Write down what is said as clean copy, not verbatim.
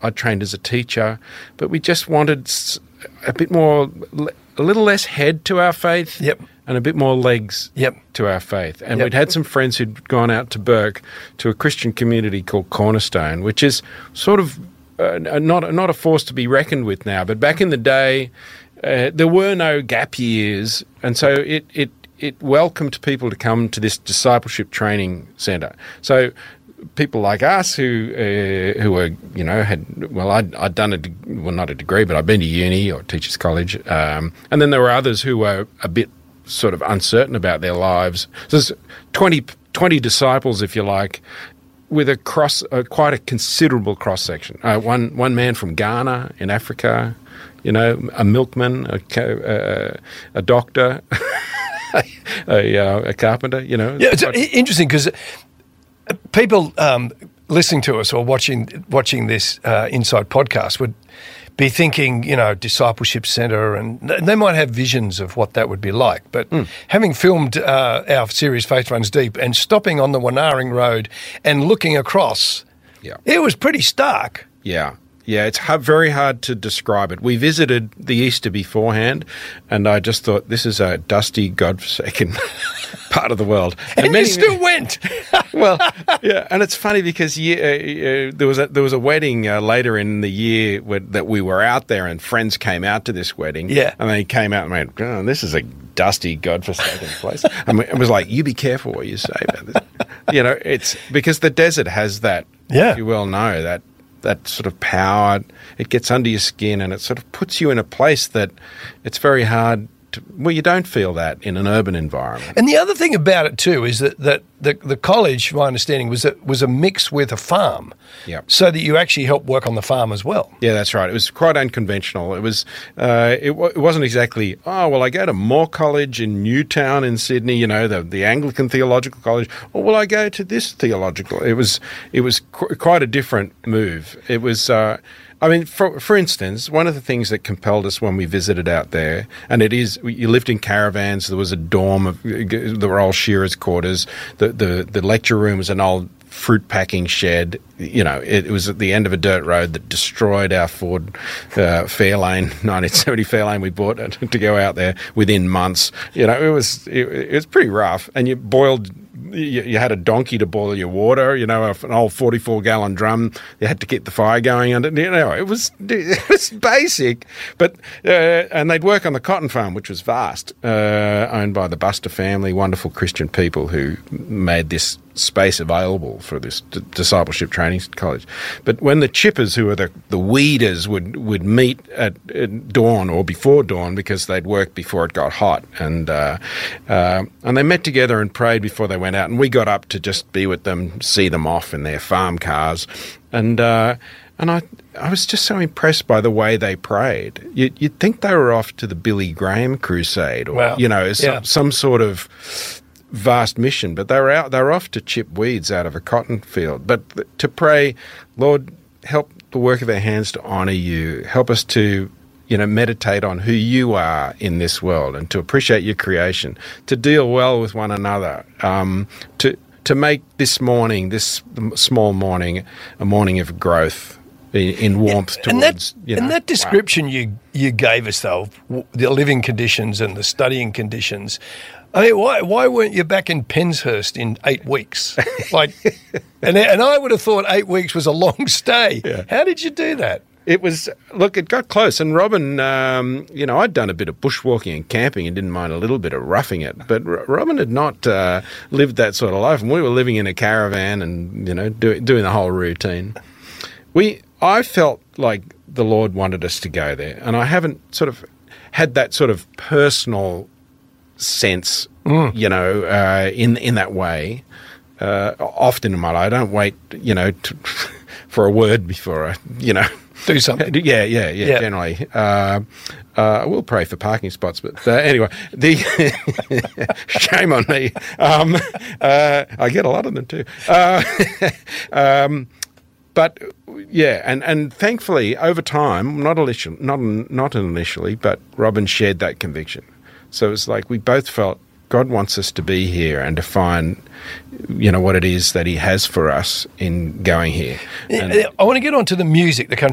I trained as a teacher, but we just wanted a bit more, a little less head to our faith. Yep. And a bit more legs to our faith. And we'd had some friends who'd gone out to Bourke to a Christian community called Cornerstone, which is sort of not a force to be reckoned with now. But back in the day, there were no gap years, and so it welcomed people to come to this discipleship training centre. So people like us who were, I'd done not a degree, but I'd been to uni or teachers' college, and then there were others who were a bit sort of uncertain about their lives. So there's 20 disciples, if you like, with quite a considerable cross section. One man from Ghana in Africa, a milkman, a doctor, a carpenter. Yeah, it's interesting because people listening to us or watching this Insight podcast would be thinking, discipleship centre, and they might have visions of what that would be like. But having filmed our series Faith Runs Deep and stopping on the Wanaring Road and looking across, it was pretty stark. Yeah. Yeah, it's very hard to describe it. We visited the Easter beforehand, and I just thought, this is a dusty, godforsaken part of the world. And you still went. Well, yeah, and it's funny because there was a wedding later in the year that we were out there, and friends came out to this wedding. Yeah. And they came out and went, oh, this is a dusty, godforsaken place. It was like, you be careful what you say about this. It's because the desert has that, you well know, that sort of power. It gets under your skin and it sort of puts you in a place that it's very hard to, you don't feel that in an urban environment. And the other thing about it too is that the college, my understanding, was a mix with a farm. Yep. So that you actually help work on the farm as well. Yeah, that's right. It was quite unconventional. It was. It wasn't exactly. Oh well, I go to Moore College in Newtown in Sydney. The Anglican Theological College. Or will I go to this theological? It was quite a different move. It was. For instance, one of the things that compelled us when we visited out there, and you lived in caravans. There was a dorm. There were old shearers' quarters. The lecture room was an old fruit packing shed. It was at the end of a dirt road that destroyed our Ford Fairlane, 1970 Fairlane we bought to go out there within months. It was pretty rough. And you boiled. You had a donkey to boil your water, an old 44-gallon drum. You had to get the fire going under. It was basic. But and they'd work on the cotton farm, which was vast, owned by the Buster family, wonderful Christian people who made this space available for this discipleship training college. But when the chippers, who were the weeders, would meet at dawn or before dawn because they'd work before it got hot, and they met together and prayed before they went out, and we got up to just be with them, see them off in their farm cars, and I was just so impressed by the way they prayed. You'd think they were off to the Billy Graham crusade, or some sort of vast mission, but they were off to chip weeds out of a cotton field. But to pray, Lord, help the work of our hands to honour you. Help us to meditate on who you are in this world and to appreciate your creation, to deal well with one another, to make this small morning, a morning of growth in warmth towards. And that description you gave us, though, the living conditions and the studying conditions. I mean, why weren't you back in Penshurst in 8 weeks? And I would have thought 8 weeks was a long stay. Yeah. How did you do that? It got close. And Robin, I'd done a bit of bushwalking and camping and didn't mind a little bit of roughing it. But Robin had not lived that sort of life. And we were living in a caravan and, doing the whole routine. I felt like the Lord wanted us to go there. And I haven't sort of had that sort of personal sense, in that way. Often in my life, I don't wait, for a word before I, do something. Yeah. Generally, I will pray for parking spots, but anyway, shame on me. I get a lot of them too. But yeah, and thankfully over time, not initially, but Robin shared that conviction. So it's like we both felt God wants us to be here and to find, what it is that He has for us in going here. And I want to get on to the music, the country